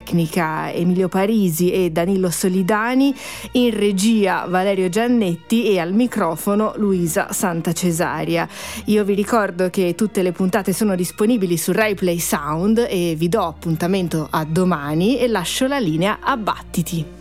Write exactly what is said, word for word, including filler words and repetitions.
tecnica Emilio Parisi e Danilo Solidani, in regia Valerio Giannetti e al microfono Luisa Santacesaria. Io vi ricordo che tutte le puntate sono disponibili su Rai Play Sound e vi do appuntamento a domani e lascio la linea a Battiti.